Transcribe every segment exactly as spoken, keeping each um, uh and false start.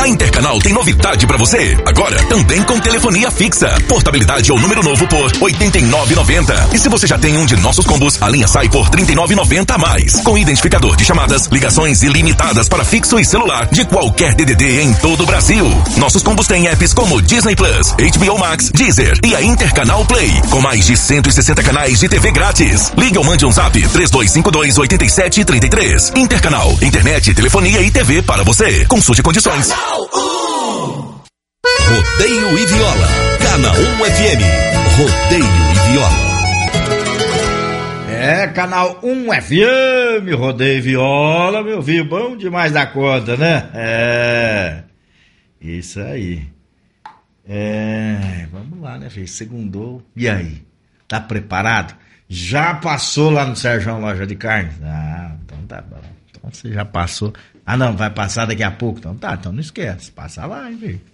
A Intercanal tem novidade pra você. Agora, também com telefonia fixa. Portabilidade ou número novo por oitenta e nove reais e noventa centavos. E se você já tem um de nossos combos, a linha sai por trinta e nove reais e noventa centavos a mais. Com identificador de chamadas, ligações ilimitadas para fixo e celular de qualquer D D D em todo o Brasil. Nossos combos têm apps como Disney Plus, H B O Max, Deezer e a Intercanal Play, com mais de cento e sessenta canais de T V grátis. Ligue ou mande um zap três dois cinco dois oito sete três três. Intercanal, internet, telefonia e T V para você. Consulte condições. Rodeio e Viola, Canal um F M. Rodeio e Viola. É, Canal um F M, Rodeio e Viola, meu filho, bom demais da conta, né? É, isso aí. É, vamos lá, né, filho? Segundou. E aí? Tá preparado? Já passou lá no Sérgio Loja de Carnes? Ah, então tá bom. Então você já passou. Ah, não, vai passar daqui a pouco? Então tá, então não esquece. Passa lá, hein, filho?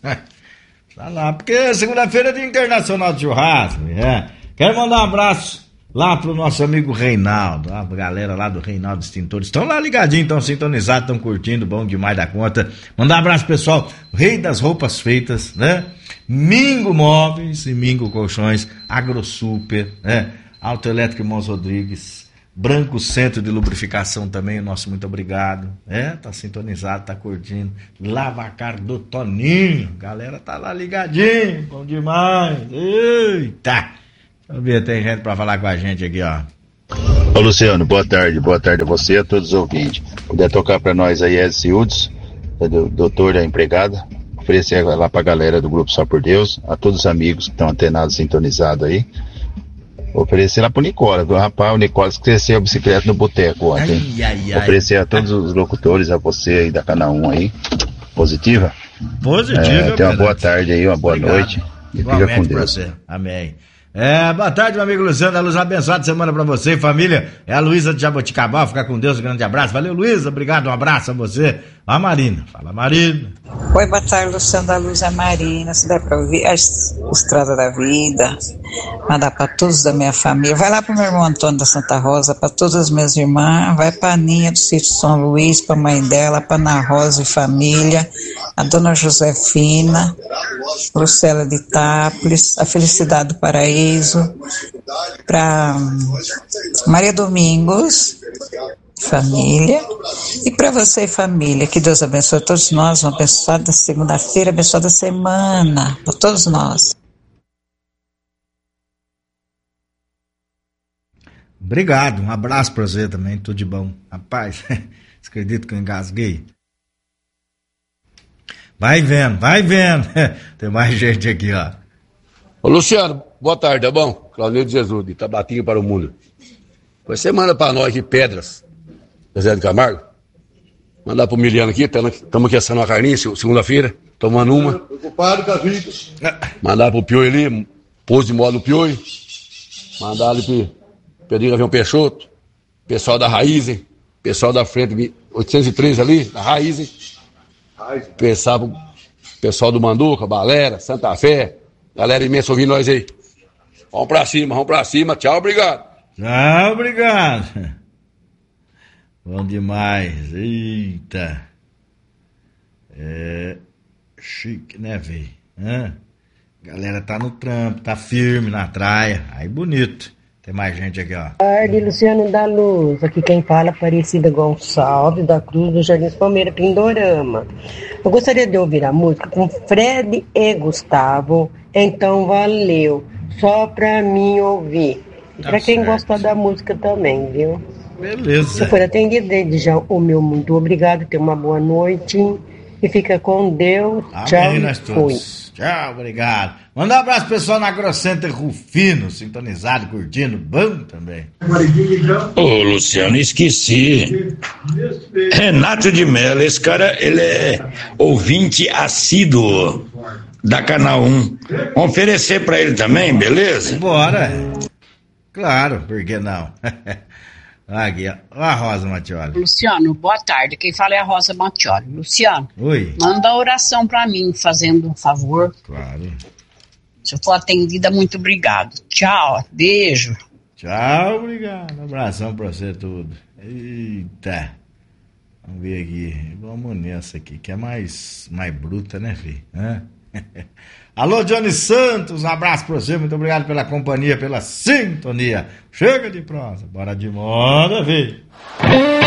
Tá lá, porque segunda-feira é dia internacional de churrasco, é. Quero mandar um abraço lá pro nosso amigo Reinaldo, a galera lá do Reinaldo Extintores, estão lá ligadinhos, estão sintonizados, estão curtindo, bom demais da conta. Mandar um abraço, pessoal, Rei das Roupas Feitas, né? Mingo Móveis e Mingo Colchões, AgroSuper, né? Autoelétrico Irmãos Rodrigues, Branco Centro de Lubrificação também, o nosso muito obrigado, é, tá sintonizado, tá curtindo. Lavacar do Toninho, galera tá lá ligadinho, bom demais, eita. Deixa eu ver, tem gente pra falar com a gente aqui, ó. Ô Luciano, boa tarde, boa tarde a você e a todos os ouvintes. Puder tocar pra nós aí, Edson Udes, do doutor da empregada, oferecer lá pra galera do Grupo Só por Deus, a todos os amigos que estão antenados, sintonizados aí. Oferecer lá pro Nicolas, do rapaz, o Nicolas esqueceu a bicicleta no boteco ontem. Ai, ai, ai. Oferecer a todos os locutores, a você aí da Canal um aí. Positiva? Positiva. É, tenha uma boa tarde aí, uma boa Obrigado. noite. E fica com Deus. Você. Amém. É, boa tarde, meu amigo Luciano, a luz abençoada semana pra você e família. É a Luísa de Jaboticabal, fica com Deus, um grande abraço. Valeu, Luísa, obrigado, um abraço a você. A Marina, fala Marina. Oi, boa tarde, Luciano da Luz, a Marina, se der pra ouvir, a Estrada da Vida, mandar pra todos da minha família, vai lá pro meu irmão Antônio da Santa Rosa, pra todas as minhas irmãs, vai pra Aninha do Sítio São Luís, pra mãe dela, pra Ana Rosa e família, a dona Josefina, Lucela de Tápolis, a Felicidade do Paraíso, pra Maria Domingos, família, e para você família, que Deus abençoe a todos nós, uma abençoada segunda-feira, abençoada semana para todos nós. Obrigado, um abraço para você também, tudo de bom. Rapaz, acredito que eu engasguei. Vai vendo, vai vendo. Tem mais gente aqui, ó. Ô Luciano, boa tarde, tá bom? Claudio de Jesus, de Tabatinga para o Mundo. Você manda para nós aqui pedras, Zé de Camargo. Mandar pro Miliano aqui, estamos aqui assando uma carninha, segunda-feira, tomando uma. Preocupado com as vidas. Mandar pro Pioi ali, pôs de modo no Pioi. Mandar ali pro Pedrinho Avião Peixoto, pessoal da Raizen, pessoal da frente oitocentos e três ali, da Raizen. Pessoal, pessoal do Manduca, Balera, Santa Fé, galera imensa ouvindo nós aí. Vamos pra cima, vamos pra cima, tchau, obrigado. Tchau, obrigado. Bom demais, eita. É chique, né, velho? Galera tá no trampo, tá firme na traia, aí bonito. Tem mais gente aqui, ó. Boa tarde, Luciano da Luz. Aqui quem fala é Aparecida Gonçalves, da Cruz do Jardim Palmeira, Pindorama. Eu gostaria de ouvir a música com Fred e Gustavo, então valeu. Só pra mim ouvir. E tá pra quem certo. Gosta da música também, viu? Beleza. Se for atendido, desde já o meu muito obrigado, tenha uma boa noite e fica com Deus. Amém, tchau, nós todos. Tchau, obrigado. Manda um abraço pessoal na AgroCenter Rufino, sintonizado, curtindo, bom também. Ô, Luciano, esqueci. Renato de Mello, esse cara, ele é ouvinte assíduo da Canal um. Vamos oferecer pra ele também, beleza? Bora. Claro, por que não? Aqui, ó. A Rosa Mattioli. Luciano, boa tarde. Quem fala é a Rosa Mattioli. Luciano, oi. Manda a oração pra mim, fazendo um favor. Claro. Se eu for atendida, muito obrigado. Tchau, beijo. Tchau, obrigado. Um abração pra você tudo. Eita. Vamos ver aqui. Vamos nessa aqui, que é mais, mais bruta, né, filho? Hã? Alô, Johnny Santos, um abraço pra você, muito obrigado pela companhia, pela sintonia. Chega de prosa, bora de moda, filho.